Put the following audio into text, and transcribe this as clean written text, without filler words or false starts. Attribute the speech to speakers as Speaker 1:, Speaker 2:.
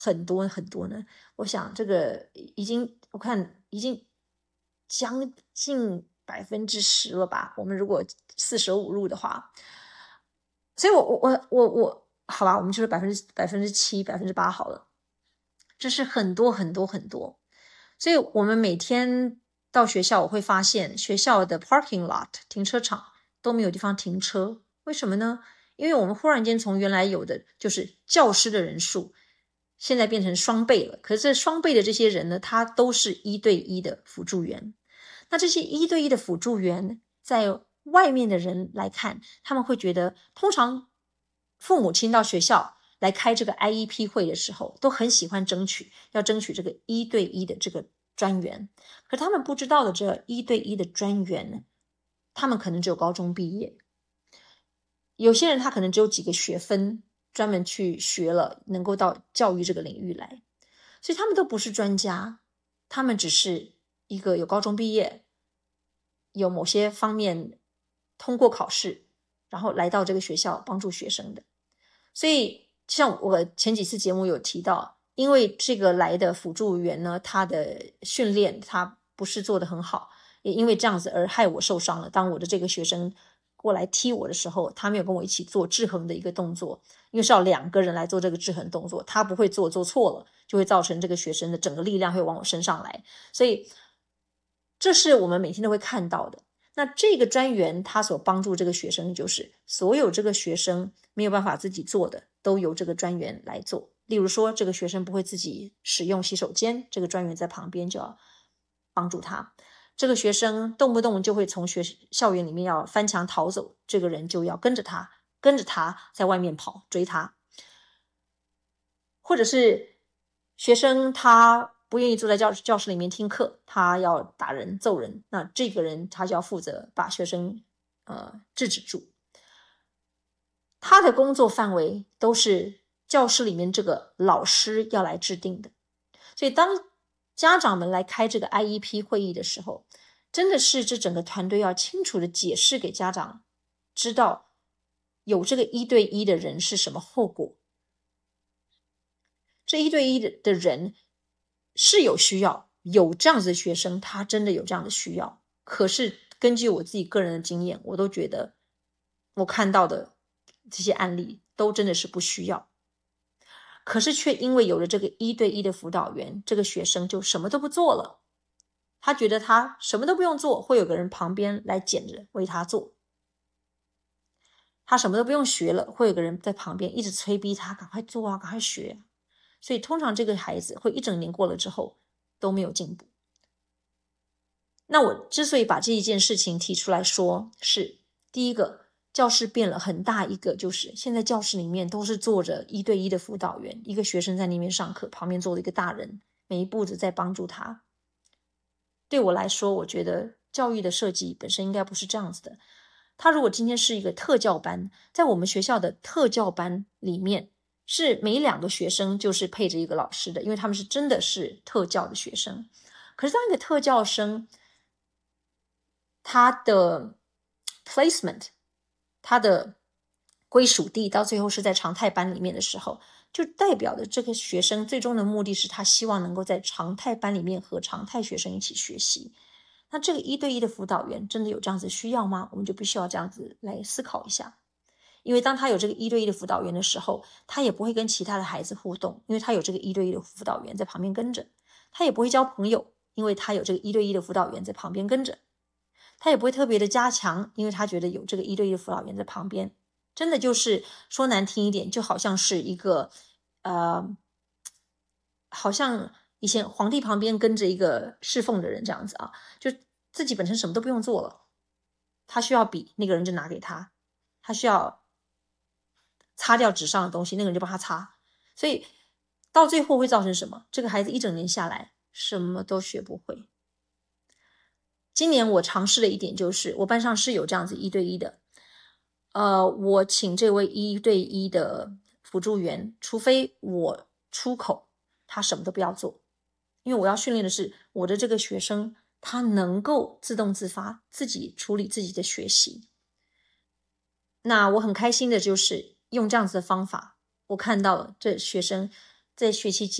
Speaker 1: 很多很多呢？我想这个我看已经将近10%了吧，我们如果4舍5入的话，所以我好吧，我们就是7%、8%好了，这是很多很多很多。所以我们每天到学校，我会发现学校的 parking lot 停车场都没有地方停车，为什么呢？因为我们忽然间从原来有的就是教师的人数，现在变成双倍了。可是这双倍的这些人呢，他都是1对1的辅助员。那这些1对1的辅助员，在外面的人来看，他们会觉得，通常父母亲到学校来开这个 IEP 会的时候，都很喜欢要争取这个1对1的这个专员。可他们不知道的，这1对1的专员，他们可能只有高中毕业，有些人他可能只有几个学分专门去学了，能够到教育这个领域来，所以他们都不是专家，他们只是一个有高中毕业，有某些方面通过考试，然后来到这个学校帮助学生的。所以像我前几次节目有提到，因为这个来的辅助员呢，他的训练他不是做得很好，也因为这样子而害我受伤了。当我的这个学生过来踢我的时候，他没有跟我一起做制衡的一个动作，因为是要2个人来做这个制衡动作，他不会做错了，就会造成这个学生的整个力量会往我身上来。所以这是我们每天都会看到的。那这个专员他所帮助这个学生，就是所有这个学生没有办法自己做的，都由这个专员来做。例如说，这个学生不会自己使用洗手间，这个专员在旁边就要帮助他。这个学生动不动就会从校园里面要翻墙逃走，这个人就要跟着他在外面跑，追他。或者是学生他不愿意坐在教室里面听课，他要打人揍人，那这个人他就要负责把学生制止住。他的工作范围都是教室里面这个老师要来制定的。所以当家长们来开这个 IEP 会议的时候，真的是这整个团队要清楚的解释给家长知道，有这个1对1的人是什么后果。这1对1的人是有需要，有这样子的学生，他真的有这样的需要。可是根据我自己个人的经验，我都觉得我看到的这些案例都真的是不需要。可是却因为有了这个1对1的辅导员，这个学生就什么都不做了。他觉得他什么都不用做，会有个人旁边来捡着为他做。他什么都不用学了，会有个人在旁边一直催逼他赶快做啊，赶快学啊。所以通常这个孩子会一整年过了之后都没有进步。那我之所以把这一件事情提出来说，是第一个，教室变了很大一个，就是现在教室里面都是坐着1对1的辅导员，一个学生在那边上课，旁边坐了一个大人，每一步子在帮助他。对我来说，我觉得教育的设计本身应该不是这样子的。他如果今天是一个特教班，在我们学校的特教班里面，是每2个学生就是配着一个老师的，因为他们是真的是特教的学生。可是当一个特教生，他的 placement， 他的归属地到最后是在常态班里面的时候，就代表的这个学生最终的目的是他希望能够在常态班里面和常态学生一起学习。那这个1对1的辅导员真的有这样子需要吗？我们就必须要这样子来思考一下。因为当他有这个1对1的辅导员的时候，他也不会跟其他的孩子互动，因为他有这个1对1的辅导员在旁边跟着。他也不会交朋友，因为他有这个1对1的辅导员在旁边跟着。他也不会特别的加强，因为他觉得有这个1对1的辅导员在旁边。真的就是说难听一点，就好像是一个好像以前皇帝旁边跟着一个侍奉的人这样子啊，就自己本身什么都不用做了，他需要笔，那个人就拿给他，他需要擦掉纸上的东西，那个人就帮他擦。所以到最后会造成什么？这个孩子一整年下来什么都学不会。今年我尝试了一点，就是我班上是有这样子1对1的，我请这位1对1的辅助员，除非我出口，他什么都不要做，因为我要训练的是我的这个学生，他能够自动自发，自己处理自己的学习。那我很开心的就是用这样子的方法，我看到了这学生在学期